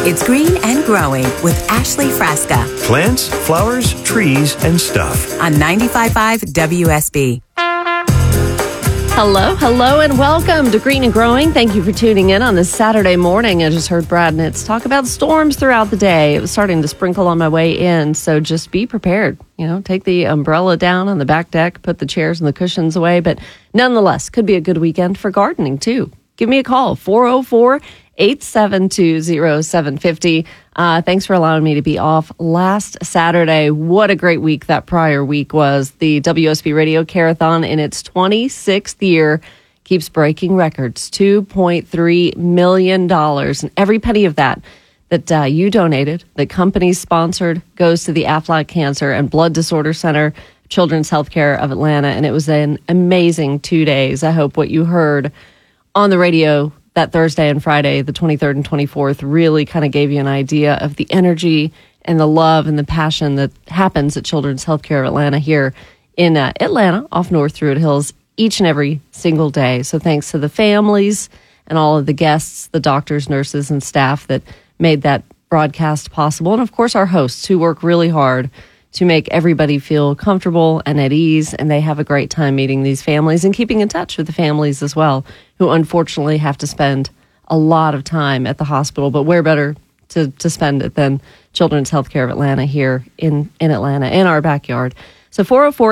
It's Green and Growing with Ashley Frasca Plants, flowers, trees, and stuff. on 95.5 WSB. Hello, and welcome to Green and Growing. Thank you for tuning in on this Saturday morning. I just heard Brad Nitz talk about storms throughout the day. It was starting to sprinkle on my way in, so just be prepared. Take the umbrella down on the back deck, put the chairs and the cushions away, but nonetheless, could be a good weekend for gardening, too. Give me a call, 404-872-0750. Thanks for allowing me to be off last Saturday. What a great week that prior week was. The WSB Radio Carathon in its 26th year keeps breaking records, $2.3 million. And every penny of that you donated, that companies sponsored, goes to the Aflac Cancer and Blood Disorder Center, Children's Healthcare of Atlanta. And it was an amazing 2 days. I hope what you heard on the radio that Thursday and Friday, the 23rd and 24th, really kind of gave you an idea of the energy and the love and the passion that happens at Children's Healthcare of Atlanta here in Atlanta, off North Druid Hills, each and every single day. So thanks to the families and all of the guests, the doctors, nurses, and staff that made that broadcast possible. And of course, our hosts who work really hard to make everybody feel comfortable and at ease, and they have a great time meeting these families and keeping in touch with the families as well, who unfortunately have to spend a lot of time at the hospital. But where better to spend it than Children's Healthcare of Atlanta here in Atlanta, in our backyard. So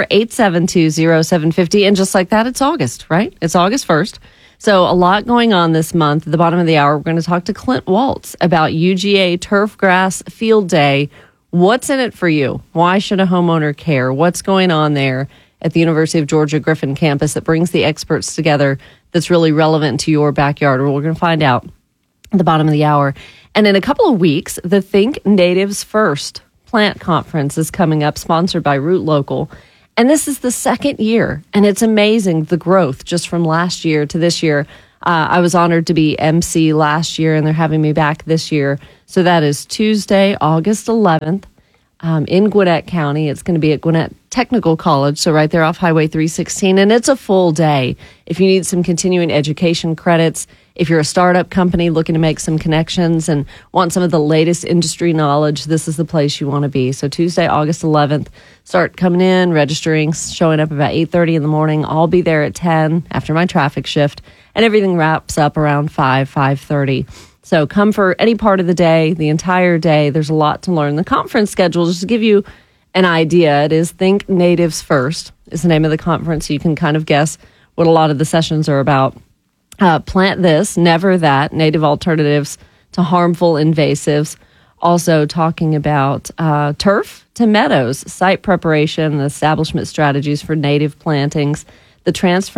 404-872-0750, and just like that, it's August, right? It's August 1st. So a lot going on this month. At the bottom of the hour, we're going to talk to Clint Waltz about UGA Turf Grass Field Day. What's in it for you? Why should a homeowner care? What's going on there at the University of Georgia Griffin campus that brings the experts together that's really relevant to your backyard? Well, we're going to find out at the bottom of the hour. And in a couple of weeks, the Think Natives First Plant Conference is coming up, sponsored by Root Local. And this is the second year, and it's amazing the growth just from last year to this year. I was honored to be MC last year, and they're having me back this year. So that is Tuesday, August 11th, in Gwinnett County. It's going to be at Gwinnett Technical College, so right there off Highway 316, and it's a full day. If you need some continuing education credits, if you're a startup company looking to make some connections and want some of the latest industry knowledge, this is the place you want to be. So Tuesday, August 11th, start coming in, registering, showing up about 8:30 in the morning. I'll be there at 10 after my traffic shift, and everything wraps up around 5:30. So come for any part of the day, the entire day. There's a lot to learn. The conference schedule, just to give you an idea, it is Think Natives First is the name of the conference. So you can kind of guess what a lot of the sessions are about. Plant This, Never That, Native Alternatives to Harmful Invasives. Also talking about turf to meadows, site preparation, and establishment strategies for native plantings, the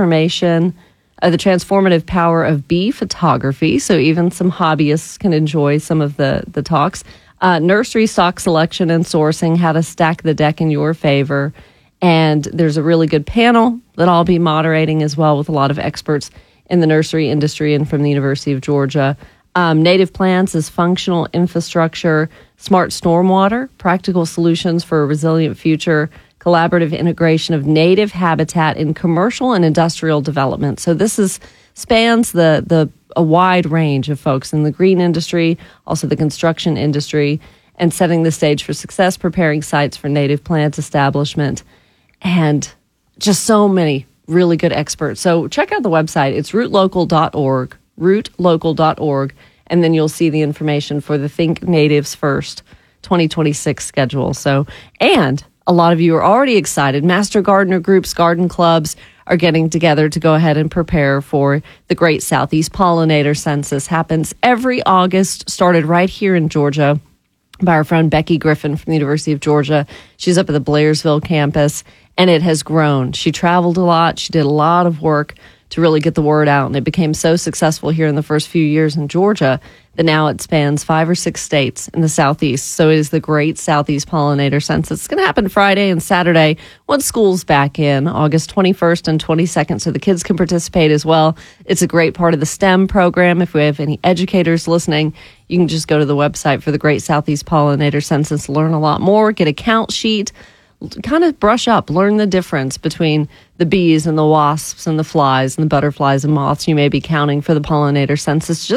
transformative power of bee photography, so even some hobbyists can enjoy some of the talks. Nursery stock selection and sourcing, how to stack the deck in your favor. And there's a really good panel that I'll be moderating as well with a lot of experts in the nursery industry and from the University of Georgia. Native plants as functional infrastructure, smart stormwater, practical solutions for a resilient future, collaborative integration of native habitat in commercial and industrial development. So this spans a wide range of folks in the green industry, also the construction industry, and setting the stage for success, preparing sites for native plant establishment, and just so many really good experts. So check out the website. It's rootlocal.org, rootlocal.org, and then you'll see the information for the Think Natives First 2026 schedule. So, and a lot of you are already excited. Master gardener groups, garden clubs are getting together to go ahead and prepare for the Great Southeast Pollinator Census. Happens every August, started right here in Georgia by our friend Becky Griffin from the University of Georgia. She's up at the Blairsville campus, and it has grown. She traveled a lot. She did a lot of work to really get the word out, and it became so successful here in the first few years in Georgia that now it spans 5 or 6 states in the Southeast. So it is the Great Southeast Pollinator Census. It's going to happen Friday and Saturday once school's back in, August 21st and 22nd, so the kids can participate as well. It's a great part of the STEM program. If we have any educators listening, you can just go to the website for the Great Southeast Pollinator Census, learn a lot more, get a count sheet, kind of brush up, learn the difference between the bees and the wasps and the flies and the butterflies and moths you may be counting for the pollinator census. Just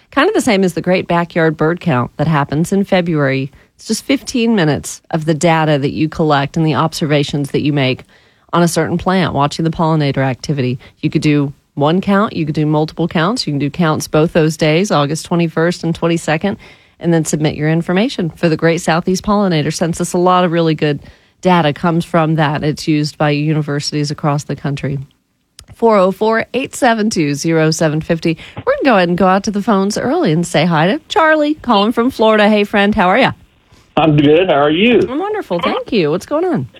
kind of the same as the Great Backyard Bird Count that happens in February. It's just 15 minutes of the data that you collect and the observations that you make on a certain plant, watching the pollinator activity. You could do one count, you could do multiple counts, you can do counts both those days, August 21st and 22nd, and then submit your information for the Great Southeast Pollinator Census. A lot of really good data comes from that. It's used by universities across the country. 404-872-0750. We're going to go ahead and go out to the phones early and say hi to Charlie, calling from Florida. Hey, friend, how are you? I'm good. How are you? I'm wonderful. Thank you. What's going on?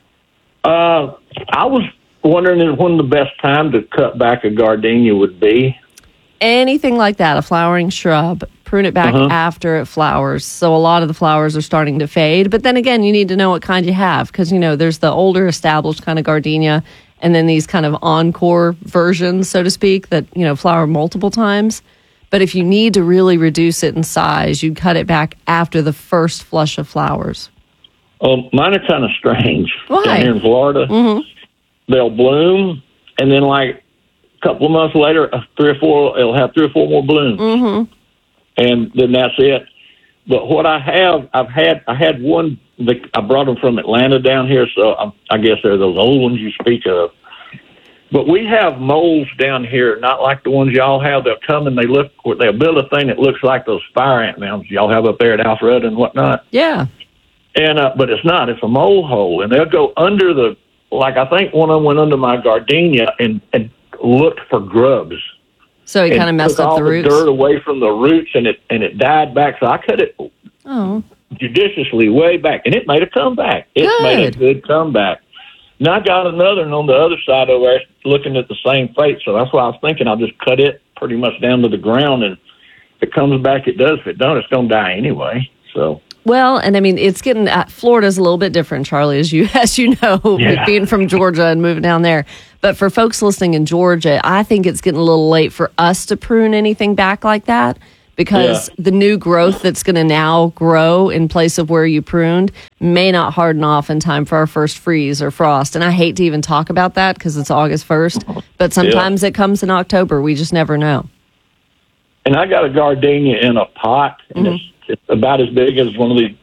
I was wondering when the best time to cut back a gardenia would be. Anything like that, a flowering shrub, prune it back after it flowers. So a lot of the flowers are starting to fade. But then again, you need to know what kind you have because, there's the older established kind of gardenia and then these kind of encore versions, so to speak, that, flower multiple times. But if you need to really reduce it in size, you'd cut it back after the first flush of flowers. Oh, mine are kind of strange. Why? Down here in Florida, they'll bloom, and then like a couple of months later, it'll have 3 or 4 more blooms, and then that's it. But what I had one. I brought them from Atlanta down here, so I guess they're those old ones you speak of. But we have moles down here, not like the ones y'all have. They'll come and they'll build a thing that looks like those fire ant mounds y'all have up there at Alpharetta and whatnot. Yeah. And but it's not. It's a mole hole, and they'll go under I think one of them went under my gardenia and looked for grubs. So it kind of messed up the roots. Took all the dirt away from the roots, and it died back. So I cut it judiciously way back, and it made a comeback. It made a good comeback. Now I got another one on the other side over there looking at the same fate. So that's why I was thinking I'll just cut it pretty much down to the ground, and if it comes back, it does. If it don't, it's going to die anyway. So. Well, and I mean, it's getting Florida's a little bit different, Charlie, as you know, being from Georgia and moving down there. But for folks listening in Georgia, I think it's getting a little late for us to prune anything back like that because the new growth that's going to now grow in place of where you pruned may not harden off in time for our first freeze or frost. And I hate to even talk about that because it's August 1st, but sometimes it comes in October. We just never know. And I got a gardenia in a pot, and it's about as big as one of these,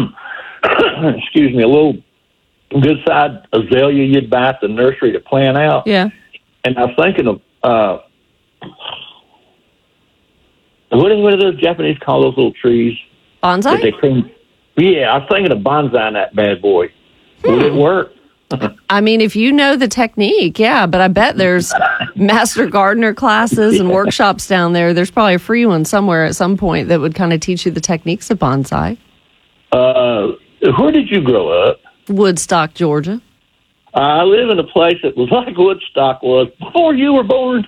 excuse me, a little good-sized azalea you'd buy at the nursery to plant out. Yeah. And I was thinking of, what do those Japanese call those little trees? Bonsai? Yeah, I was thinking of bonsai in that bad boy. Would it work? I mean, if you know the technique, yeah, but I bet there's master gardener classes and workshops down there. There's probably a free one somewhere at some point that would kind of teach you the techniques of bonsai. Where did you grow up? Woodstock, Georgia. I live in a place that was like Woodstock was before you were born.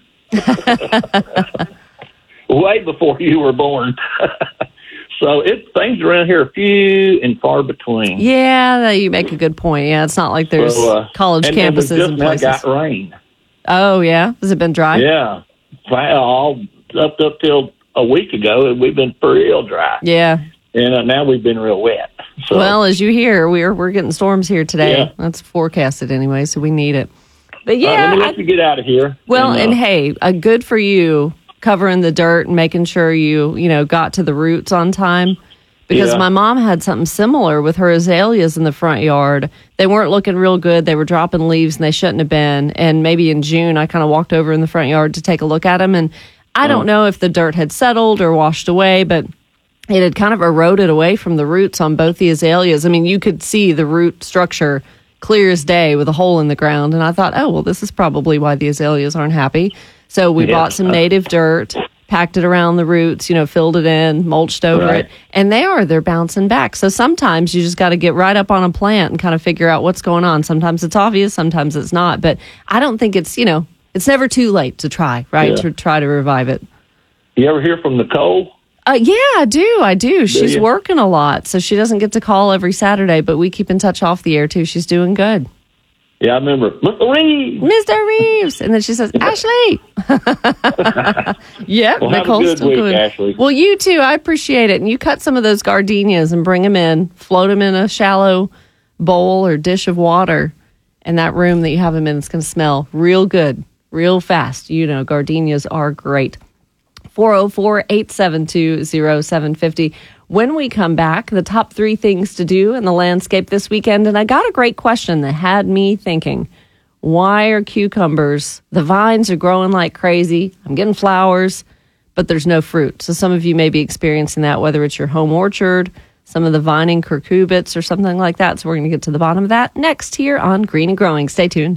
Way before you were born. So things around here are few and far between. Yeah, you make a good point. Yeah, it's not like there's college campuses and places. Just now got rain. Oh, yeah? Has it been dry? Yeah. All up till a week ago, we've been real dry. Yeah. And now we've been real wet. So, well, as you hear, we're getting storms here today. Yeah. That's forecasted anyway, so we need it. But yeah. Let me let you get out of here. Well, and hey, good for you covering the dirt and making sure you got to the roots on time. Because my mom had something similar with her azaleas in the front yard. They weren't looking real good. They were dropping leaves, and they shouldn't have been. And maybe in June, I kind of walked over in the front yard to take a look at them. And I don't know if the dirt had settled or washed away, but it had kind of eroded away from the roots on both the azaleas. I mean, you could see the root structure clear as day with a hole in the ground. And I thought, oh, well, this is probably why the azaleas aren't happy. So we bought some native dirt, packed it around the roots, filled it in, mulched over it. And they're bouncing back. So sometimes you just got to get right up on a plant and kind of figure out what's going on. Sometimes it's obvious, sometimes it's not. But I don't think it's it's never too late to try, right? Yeah. To try to revive it. You ever hear from Nicole? Yeah, I do. She's working a lot, so she doesn't get to call every Saturday, but we keep in touch off the air, too. She's doing good. Yeah, I remember, Mr. Reeves. And then she says, Ashley. Yeah, well, Nicole's have a good still week, good. Ashley. Well, you too. I appreciate it. And you cut some of those gardenias and bring them in, float them in a shallow bowl or dish of water. And that room that you have them in is going to smell real good, real fast. Gardenias are great. 404-872-0750. When we come back, the top 3 things to do in the landscape this weekend. And I got a great question that had me thinking, why are cucumbers, the vines are growing like crazy, I'm getting flowers, but there's no fruit. So some of you may be experiencing that, whether it's your home orchard, some of the vining cucurbits or something like that. So we're going to get to the bottom of that next here on Green and Growing. Stay tuned.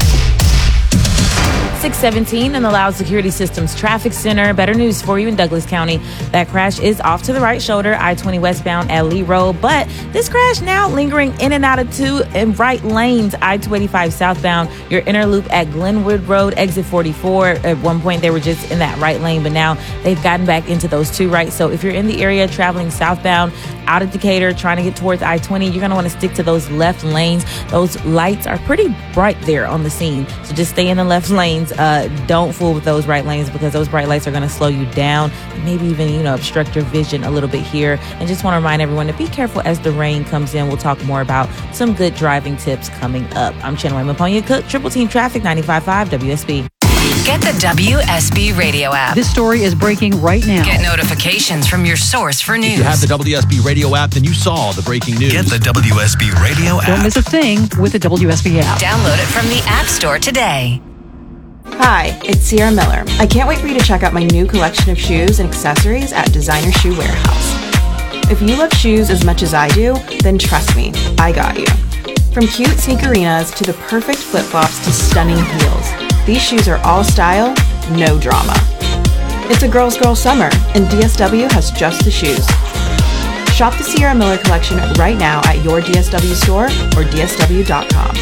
617 in the Loud Security Systems Traffic Center. Better news for you in Douglas County. That crash is off to the right shoulder, I-20 westbound at Lee Road. But this crash now lingering in and out of 2 and right lanes, I-285 southbound, your inner loop at Glenwood Road, exit 44. At one point, they were just in that right lane, but now they've gotten back into those 2 rights. So if you're in the area traveling southbound, out of Decatur, trying to get towards I-20, you're going to want to stick to those left lanes. Those lights are pretty bright there on the scene. So just stay in the left lanes. Don't fool with those right lanes, because those bright lights are going to slow you down and maybe even, obstruct your vision a little bit here. And just want to remind everyone to be careful as the rain comes in. We'll talk more about some good driving tips coming up. I'm Chenway Maponia Cook, Triple Team Traffic, 95.5 WSB. Get the WSB radio app. This story is breaking right now. Get notifications from your source for news. If you have the WSB radio app, then you saw the breaking news. Get the WSB radio app. Don't miss a thing with the WSB app. Download it from the App Store today. Hi, it's Sierra Miller. I can't wait for you to check out my new collection of shoes and accessories at Designer Shoe Warehouse. If you love shoes as much as I do, then trust me, I got you. From cute sneakerinas to the perfect flip-flops to stunning heels, these shoes are all style, no drama. It's a girl's girl summer, and DSW has just the shoes. Shop the Sierra Miller collection right now at your DSW store or dsw.com.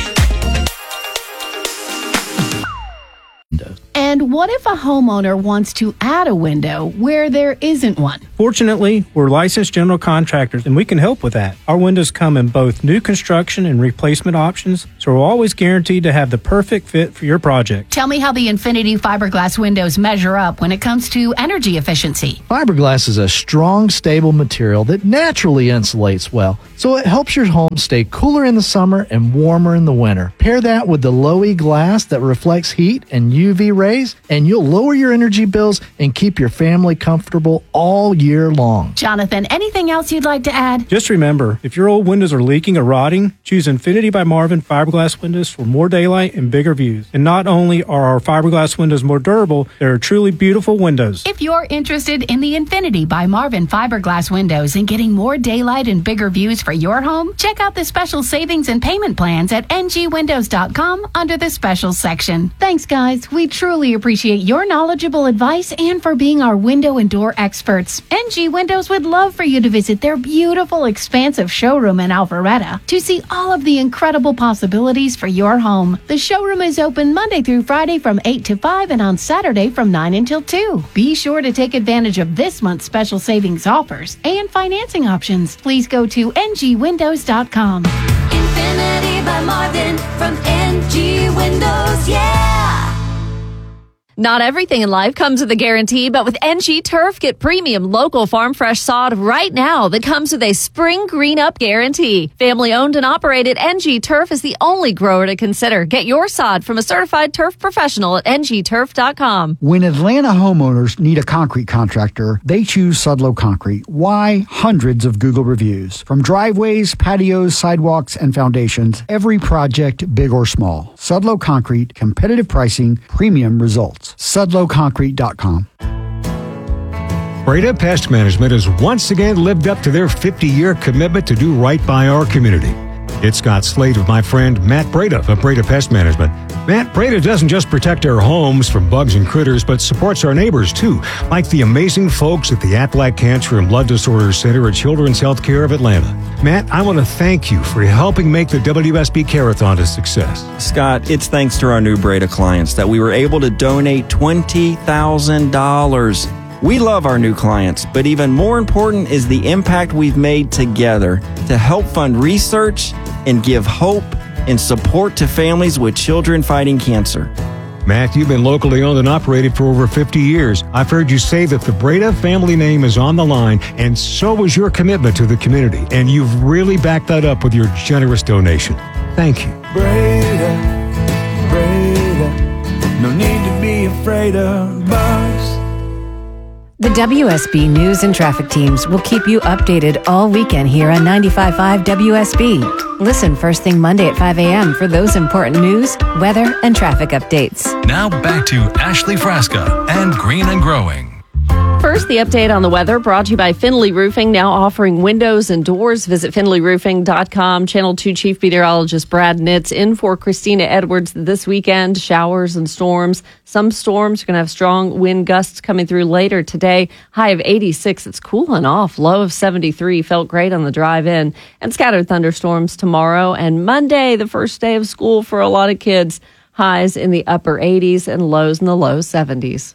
And what if a homeowner wants to add a window where there isn't one? Fortunately, we're licensed general contractors, and we can help with that. Our windows come in both new construction and replacement options, so we're always guaranteed to have the perfect fit for your project. Tell me how the Infinity fiberglass windows measure up when it comes to energy efficiency. Fiberglass is a strong, stable material that naturally insulates well, so it helps your home stay cooler in the summer and warmer in the winter. Pair that with the Low-E glass that reflects heat and UV rays, and you'll lower your energy bills and keep your family comfortable all year long. Jonathan, anything else you'd like to add? Just remember, if your old windows are leaking or rotting, choose Infinity by Marvin fiberglass windows for more daylight and bigger views. And not only are our fiberglass windows more durable, they're truly beautiful windows. If you're interested in the Infinity by Marvin fiberglass windows and getting more daylight and bigger views for your home, check out the special savings and payment plans at ngwindows.com under the special section. Thanks, guys. We truly appreciate your knowledgeable advice and for being our window and door experts. NG Windows would love for you to visit their beautiful, expansive showroom in Alpharetta to see all of the incredible possibilities for your home. The showroom is open Monday through Friday from 8 to 5 and on Saturday from 9 until 2. Be sure to take advantage of this month's special savings offers and financing options. Please go to ngwindows.com. Infinity by Marvin from NG Windows, yeah! Not everything in life comes with a guarantee, but with NG Turf, get premium local farm fresh sod right now that comes with a spring green up guarantee. Family owned and operated, NG Turf is the only grower to consider. Get your sod from a certified turf professional at ngturf.com. When Atlanta homeowners need a concrete contractor, they choose Sudlow Concrete. Why? Hundreds of Google reviews. From driveways, patios, sidewalks, and foundations, every project, big or small. Sudlow Concrete, competitive pricing, premium results. SudlowConcrete.com. Breda Pest Management has once again lived up to their 50-year commitment to do right by our community. It's Scott Slade with my friend Matt Breda of Breda Pest Management. Matt, Breda doesn't just protect our homes from bugs and critters, but supports our neighbors too, like the amazing folks at the Aflac Cancer and Blood Disorders Center at Children's Healthcare of Atlanta. Matt, I want to thank you for helping make the WSB Care-a-thon a success. Scott, it's thanks to our new Breda clients that we were able to donate $20,000. We love our new clients, but even more important is the impact we've made together to help fund research and give hope and support to families with children fighting cancer. Matt, you've been locally owned and operated for over 50 years. I've heard you say that the Breda family name is on the line, and so is your commitment to the community. And you've really backed that up with your generous donation. Thank you. Breda, no need to be afraid of bugs. The WSB News and Traffic teams will keep you updated all weekend here on 95.5 WSB. Listen first thing Monday at 5 a.m. for those important news, weather, and traffic updates. Now back to Ashley Frasca and Green and Growing. First, the update on the weather brought to you by Finley Roofing, now offering windows and doors. Visit finleyroofing.com. Channel 2 Chief Meteorologist Brad Nitz in for Christina Edwards this weekend. Showers and storms. Some storms are going to have strong wind gusts coming through later today. High of 86. It's cooling off. Low of 73. Felt great on the drive in. And scattered thunderstorms tomorrow and Monday, the first day of school for a lot of kids. Highs in the upper 80s and lows in the low 70s.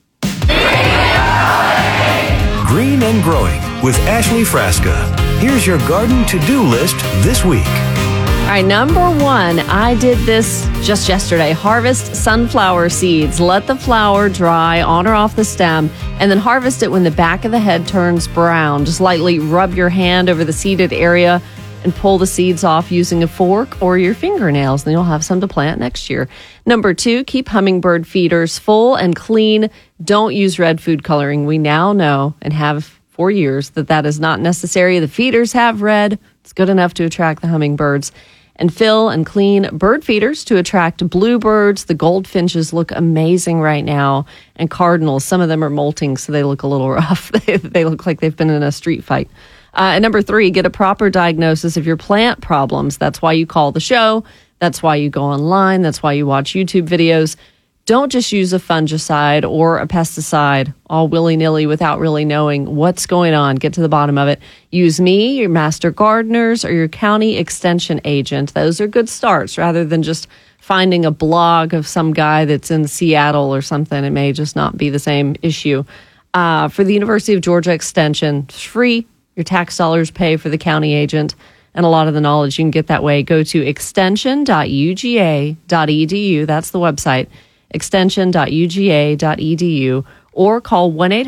Green and Growing with Ashley Frasca. Here's your garden to-do list this week. All right, number one, I did this just yesterday. Harvest sunflower seeds. Let the flower dry on or off the stem, and then harvest it when the back of the head turns brown. Just lightly rub your hand over the seeded area and pull the seeds off using a fork or your fingernails, and you'll have some to plant next year. Number two, keep hummingbird feeders full and clean. Don't use red food coloring. We now know and have for years that is not necessary. The feeders have red. It's good enough to attract the hummingbirds. And fill and clean bird feeders to attract bluebirds. The goldfinches look amazing right now. And cardinals, some of them are molting, so they look a little rough. They look like they've been in a street fight. And number three, get a proper diagnosis of your plant problems. That's why you call the show. That's why you go online. That's why you watch YouTube videos. Don't just use a fungicide or a pesticide all willy-nilly without really knowing what's going on. Get to the bottom of it. Use me, your master gardeners, or your county extension agent. Those are good starts rather than just finding a blog of some guy that's in Seattle or something. It may just not be the same issue. For the University of Georgia Extension, it's free. Your tax dollars pay for the county agent, and a lot of the knowledge you can get that way. Go to extension.uga.edu. That's the website, extension.uga.edu, or call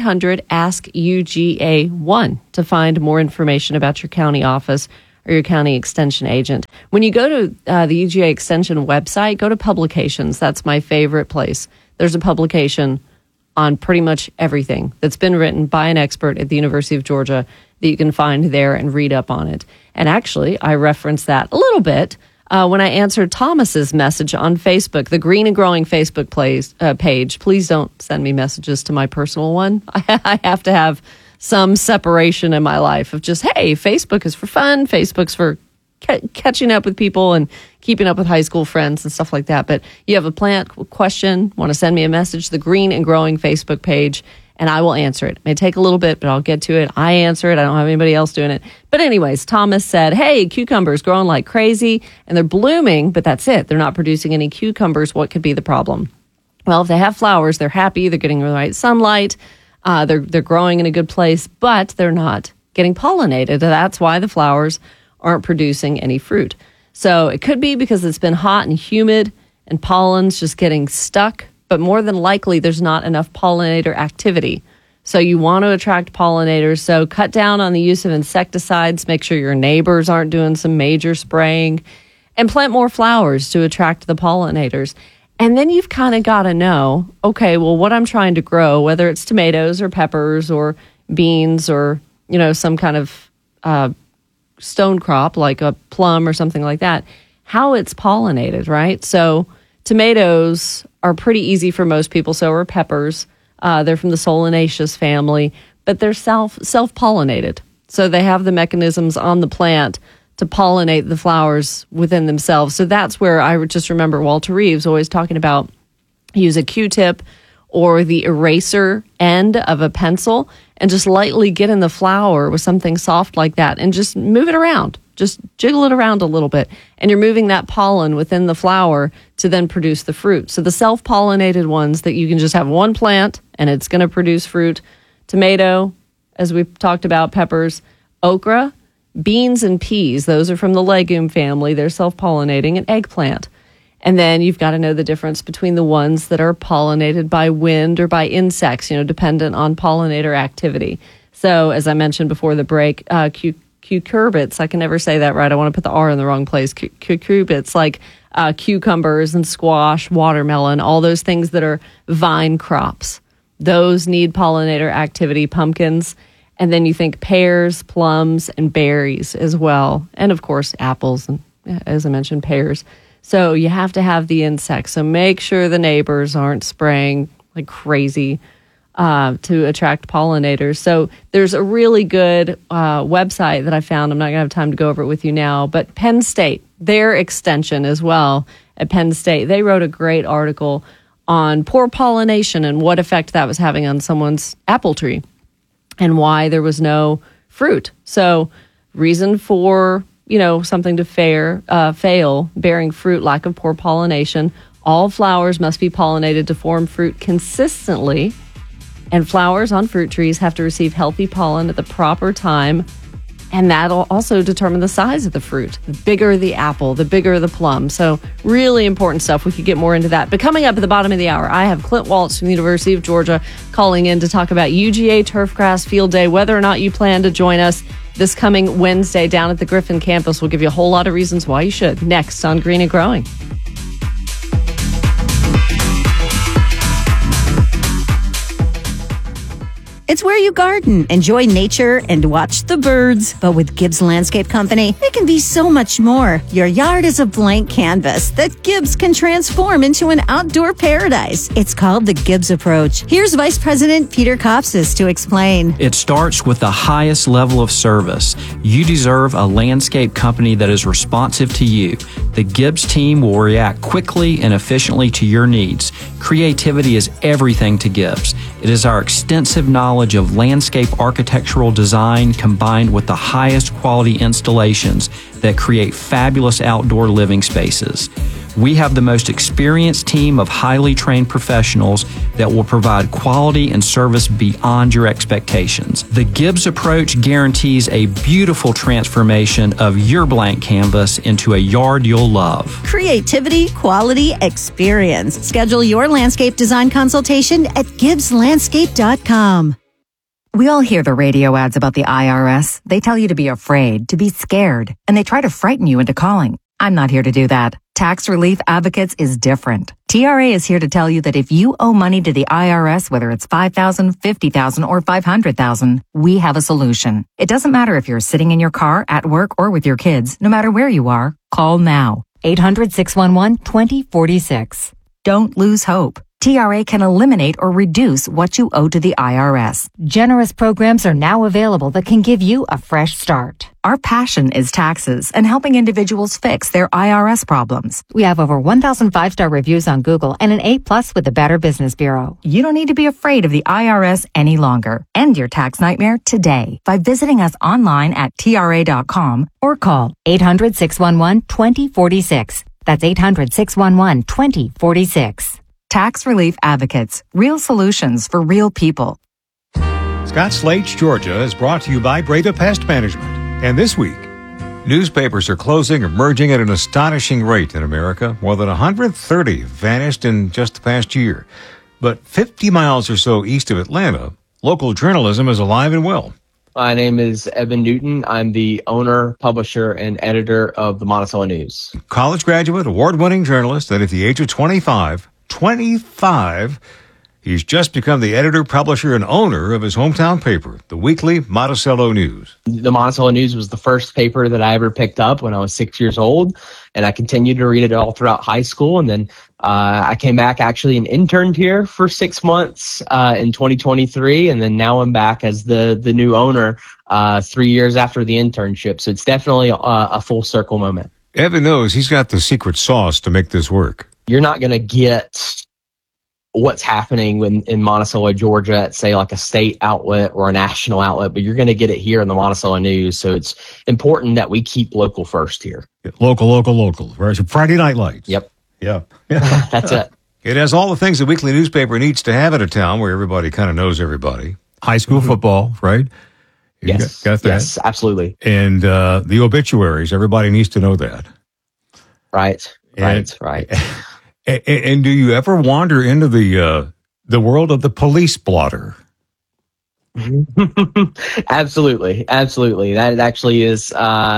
1-800-ASK-UGA-1 to find more information about your county office or your county extension agent. When you go to the UGA Extension website, go to publications. That's my favorite place. There's a publication on pretty much everything that's been written by an expert at the University of Georgia that you can find there and read up on it. And actually, I referenced that a little bit when I answered Thomas's message on Facebook, the Green and Growing Facebook page. Please don't send me messages to my personal one. I have to have some separation in my life of just, hey, Facebook is for fun. Facebook's for catching up with people and keeping up with high school friends and stuff like that. But you have a plant question, want to send me a message, the Green and Growing Facebook page, and I will answer it. It may take a little bit, but I'll get to it. I answer it. I don't have anybody else doing it. But anyways, Thomas said, hey, cucumbers growing like crazy, and they're blooming, but that's it. They're not producing any cucumbers. What could be the problem? Well, if they have flowers, they're happy. They're getting the right sunlight. They're growing in a good place, but they're not getting pollinated. That's why the flowers aren't producing any fruit. So it could be because it's been hot and humid and pollen's just getting stuck, but more than likely there's not enough pollinator activity. So you want to attract pollinators. So cut down on the use of insecticides. Make sure your neighbors aren't doing some major spraying, and plant more flowers to attract the pollinators. And then you've kind of got to know, okay, well, what I'm trying to grow, whether it's tomatoes or peppers or beans or, some kind of stone crop like a plum or something like that, how it's pollinated, right? So tomatoes are pretty easy for most people. So are peppers. They're from the Solanaceous family, but they're self-pollinated. So they have the mechanisms on the plant to pollinate the flowers within themselves. So that's where I just remember Walter Reeves always talking about use a Q-tip or the eraser end of a pencil and just lightly get in the flower with something soft like that and just move it around. Just jiggle it around a little bit. And you're moving that pollen within the flower to then produce the fruit. So the self-pollinated ones that you can just have one plant and it's going to produce fruit. Tomato, as we've talked about, peppers, okra, beans and peas. Those are from the legume family. They're self-pollinating. And eggplant. And then you've got to know the difference between the ones that are pollinated by wind or by insects, dependent on pollinator activity. So as I mentioned before the break, cucurbits, I can never say that right. I want to put the R in the wrong place. Cucurbits, like cucumbers and squash, watermelon, all those things that are vine crops. Those need pollinator activity, pumpkins. And then you think pears, plums, and berries as well. And of course, apples, and as I mentioned, pears. So you have to have the insects. So make sure the neighbors aren't spraying like crazy to attract pollinators. So there's a really good website that I found. I'm not going to have time to go over it with you now, but Penn State, their extension as well at Penn State, they wrote a great article on poor pollination and what effect that was having on someone's apple tree and why there was no fruit. So reason for, something to fail, bearing fruit, lack of poor pollination. All flowers must be pollinated to form fruit consistently. And flowers on fruit trees have to receive healthy pollen at the proper time. And that'll also determine the size of the fruit. The bigger the apple, the bigger the plum. So really important stuff. We could get more into that. But coming up at the bottom of the hour, I have Clint Waltz from the University of Georgia calling in to talk about UGA Turfgrass Field Day, whether or not you plan to join us this coming Wednesday down at the Griffin campus. We'll give you a whole lot of reasons why you should. Next on Green and Growing. It's where you garden, enjoy nature, and watch the birds. But with Gibbs Landscape Company, it can be so much more. Your yard is a blank canvas that Gibbs can transform into an outdoor paradise. It's called the Gibbs Approach. Here's Vice President Peter Kopsis to explain. It starts with the highest level of service. You deserve a landscape company that is responsive to you. The Gibbs team will react quickly and efficiently to your needs. Creativity is everything to Gibbs. It is our extensive knowledge of landscape architectural design combined with the highest quality installations that create fabulous outdoor living spaces. We have the most experienced team of highly trained professionals that will provide quality and service beyond your expectations. The Gibbs Approach guarantees a beautiful transformation of your blank canvas into a yard you'll love. Creativity, quality, experience. Schedule your landscape design consultation at GibbsLandscape.com. We all hear the radio ads about the IRS. They tell you to be afraid, to be scared, and they try to frighten you into calling. I'm not here to do that. Tax Relief Advocates is different. TRA is here to tell you that if you owe money to the IRS, whether it's $5,000, $50,000, or $500,000, we have a solution. It doesn't matter if you're sitting in your car, at work, or with your kids. No matter where you are, call now. 800-611-2046. Don't lose hope. TRA can eliminate or reduce what you owe to the IRS. Generous programs are now available that can give you a fresh start. Our passion is taxes and helping individuals fix their IRS problems. We have over 1,000 5-star reviews on Google and an A+ with the Better Business Bureau. You don't need to be afraid of the IRS any longer. End your tax nightmare today by visiting us online at TRA.com or call 800-611-2046. That's 800-611-2046. Tax Relief Advocates. Real solutions for real people. Scott Slate's Georgia is brought to you by Breda Pest Management. And this week, newspapers are closing or merging at an astonishing rate in America. More than 130 vanished in just the past year. But 50 miles or so east of Atlanta, local journalism is alive and well. My name is Evan Newton. I'm the owner, publisher, and editor of the Monticello News. College graduate, award-winning journalist, and at the age of 25, he's just become the editor, publisher, and owner of his hometown paper, the weekly Monticello News. The Monticello News was the first paper that I ever picked up when I was 6 years old, and I continued to read it all throughout high school. And then I came back actually and interned here for 6 months in 2023, and then now I'm back as the new owner 3 years after the internship. So it's definitely a full circle moment. Evan knows he's got the secret sauce to make this work. You're not going to get what's happening in Monticello, Georgia, at say like a state outlet or a national outlet, but you're going to get it here in the Monticello News. So it's important that we keep local first here. Local. Right? Friday Night Lights. Yep. Yeah. That's it. It has all the things a weekly newspaper needs to have in a town where everybody kind of knows everybody. High school football, right? Yes. Got that? Yes, absolutely. And the obituaries, everybody needs to know that. Right. And do you ever wander into the world of the police blotter? Absolutely. That actually is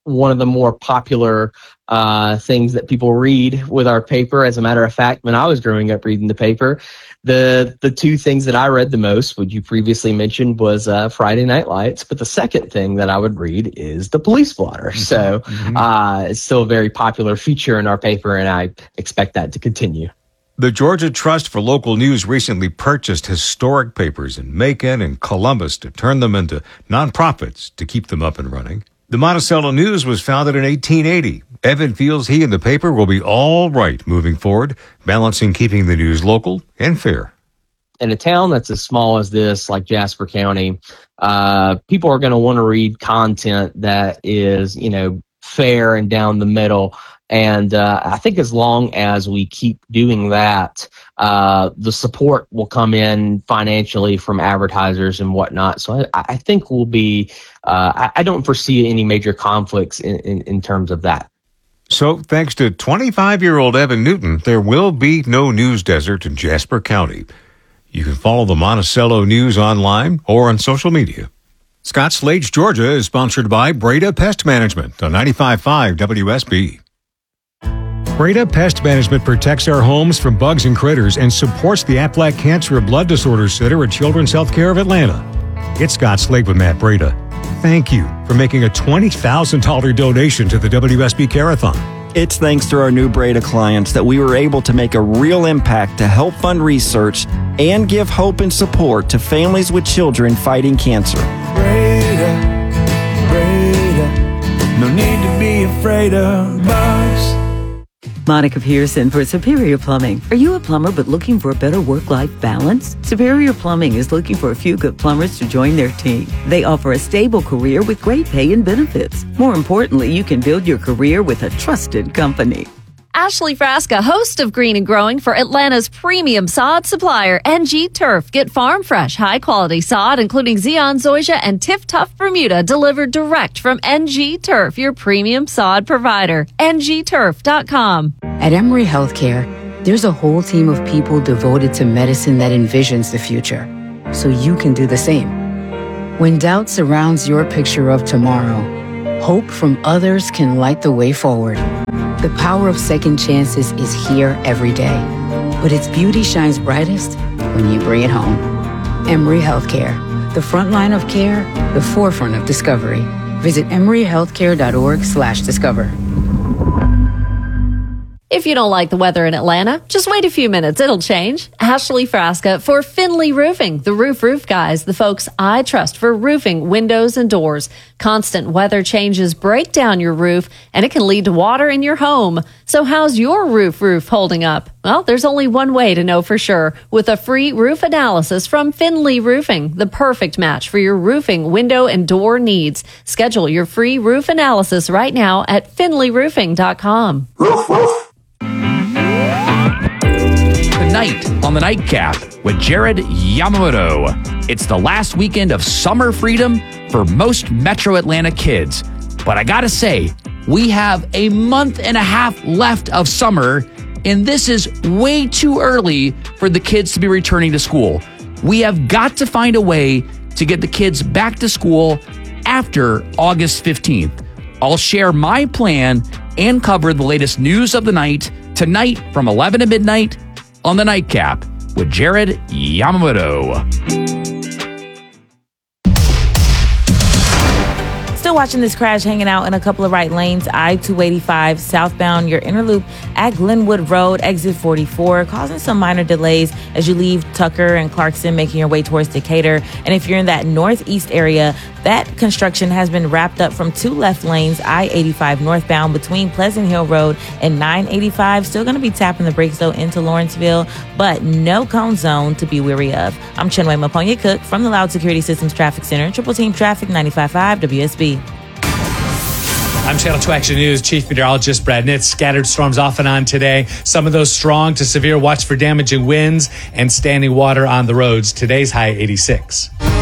one of the more popular things that people read with our paper. As a matter of fact, when I was growing up reading the paper, the two things that I read the most, what you previously mentioned, was Friday Night Lights. But the second thing that I would read is the police blotter. So it's still a very popular feature in our paper, and I expect that to continue. The Georgia Trust for Local News recently purchased historic papers in Macon and Columbus to turn them into nonprofits to keep them up and running. The Monticello News was founded in 1880. Evan feels he and the paper will be all right moving forward, balancing keeping the news local and fair. In a town that's as small as this, like Jasper County, people are going to want to read content that is, fair and down the middle. And I think as long as we keep doing that, the support will come in financially from advertisers and whatnot. So I think we'll be, I don't foresee any major conflicts in terms of that. So thanks to 25-year-old Evan Newton, there will be no news desert in Jasper County. You can follow the Monticello News online or on social media. Scott Slade, Georgia is sponsored by Breda Pest Management on 95.5 WSB. Breda Pest Management protects our homes from bugs and critters and supports the Aflac Cancer and Blood Disorders Center at Children's Healthcare of Atlanta. It's Scott Slade with Matt Breda. Thank you for making a $20,000 donation to the WSB Care-a-thon. It's thanks to our new Breda clients that we were able to make a real impact to help fund research and give hope and support to families with children fighting cancer. Breda, no need to be afraid of bugs. Monica Pearson for Superior Plumbing. Are you a plumber but looking for a better work-life balance? Superior Plumbing is looking for a few good plumbers to join their team. They offer a stable career with great pay and benefits. More importantly, you can build your career with a trusted company. Ashley Frasca, host of Green and Growing for Atlanta's premium sod supplier, NG Turf. Get farm fresh, high quality sod, including Zeon, Zoysia, and Tiff Tough Bermuda, delivered direct from NG Turf, your premium sod provider. ngturf.com. At Emory Healthcare, there's a whole team of people devoted to medicine that envisions the future, so you can do the same. When doubt surrounds your picture of tomorrow, hope from others can light the way forward. The power of second chances is here every day, but its beauty shines brightest when you bring it home. Emory Healthcare, the front line of care, the forefront of discovery. Visit emoryhealthcare.org/discover. If you don't like the weather in Atlanta, just wait a few minutes. It'll change. Ashley Frasca for Finley Roofing, the roof guys, the folks I trust for roofing, windows, and doors. Constant weather changes break down your roof, and it can lead to water in your home. So how's your roof holding up? Well, there's only one way to know for sure. With a free roof analysis from Finley Roofing, the perfect match for your roofing, window, and door needs. Schedule your free roof analysis right now at finleyroofing.com. Tonight on the Nightcap with Jared Yamamoto. It's the last weekend of summer freedom for most Metro Atlanta kids. But I gotta say, we have a month and a half left of summer, and this is way too early for the kids to be returning to school. We have got to find a way to get the kids back to school after August 15th. I'll share my plan and cover the latest news of the night tonight from 11 to midnight on the Nightcap with Jared Yamamoto. Still watching this crash, hanging out in a couple of right lanes. I-285 southbound, your inner loop at Glenwood Road, exit 44, causing some minor delays as you leave Tucker and Clarkson, making your way towards Decatur. And if you're in that northeast area, that construction has been wrapped up from two left lanes, I-85 northbound between Pleasant Hill Road and 985. Still going to be tapping the brakes, though, into Lawrenceville, but no cone zone to be weary of. I'm Chinwe Maponya Cook from the Loud Security Systems Traffic Center, Triple Team Traffic 95.5 WSB. I'm Channel 2 Action News Chief Meteorologist Brad Nitz. Scattered storms off and on today. Some of those strong to severe. Watch for damaging winds and standing water on the roads. Today's high 86.